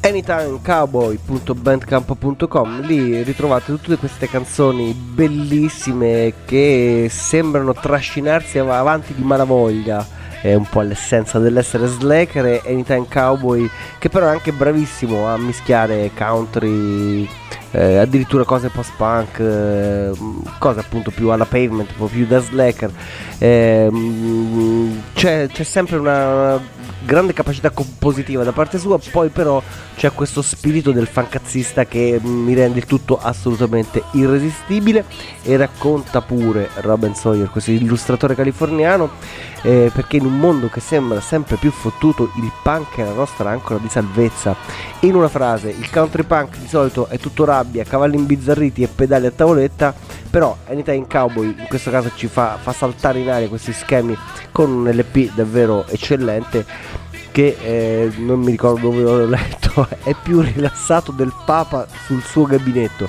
anytimecowboy.bandcamp.com. Lì ritrovate tutte queste canzoni bellissime che sembrano trascinarsi avanti di malavoglia. È un po' l'essenza dell'essere slacker. E Anytime Cowboy, che però è anche bravissimo a mischiare country, addirittura cose post-punk, cose appunto più alla Pavement, un po' più da slacker. C'è sempre una grande capacità compositiva da parte sua, poi però c'è questo spirito del fancazzista che mi rende il tutto assolutamente irresistibile. E racconta pure Robin Sawyer, questo illustratore californiano, perché in un mondo che sembra sempre più fottuto, il punk è la nostra ancora di salvezza. In una frase, il country punk di solito è tutto rabbia, cavalli imbizzarriti e pedali a tavoletta, però Anytime Cowboy in questo caso ci fa saltare in aria questi schemi con un LP davvero eccellente, che non mi ricordo dove l'ho letto, è più rilassato del Papa sul suo gabinetto.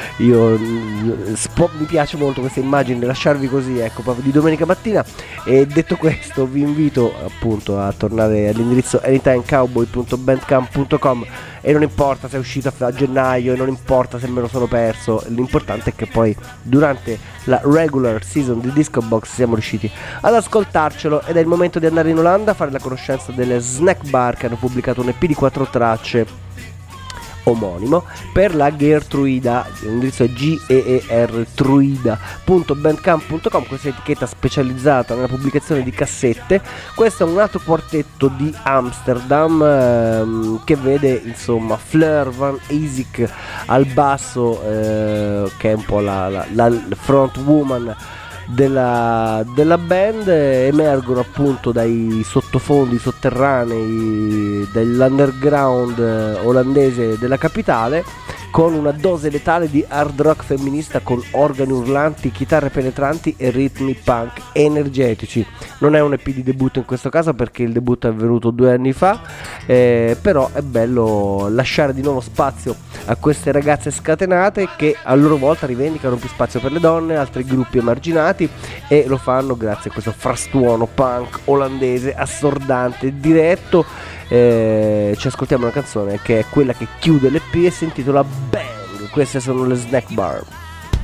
Mi piace molto questa immagine, lasciarvi così, ecco, proprio di domenica mattina. E detto questo, vi invito appunto a tornare all'indirizzo anytimecowboy.bandcamp.com, e non importa se è uscito a gennaio, e non importa se me lo sono perso, l'importante è che poi durante la regular season di Disco Box siamo riusciti ad ascoltarcelo. Ed è il momento di andare in Olanda a fare la conoscenza delle Snack Bar, che hanno pubblicato un EP di 4 tracce omonimo per la Geertruida. L'indirizzo è geertruida.bandcamp.com, questa etichetta specializzata nella pubblicazione di cassette. Questo è un altro quartetto di Amsterdam, che vede insomma Fleur van Isik al basso, che è un po' la front woman della band. Emergono appunto dai sottofondi sotterranei dell'underground olandese della capitale, con una dose letale di hard rock femminista, con organi urlanti, chitarre penetranti e ritmi punk energetici. Non è un EP di debutto in questo caso, perché il debutto è avvenuto 2 anni fa, però è bello lasciare di nuovo spazio a queste ragazze scatenate, che a loro volta rivendicano più spazio per le donne, altri gruppi emarginati, e lo fanno grazie a questo frastuono punk olandese assordante e diretto. Ci ascoltiamo una canzone che è quella che chiude l'EP e si intitola Bang. Queste sono le Snack Bar.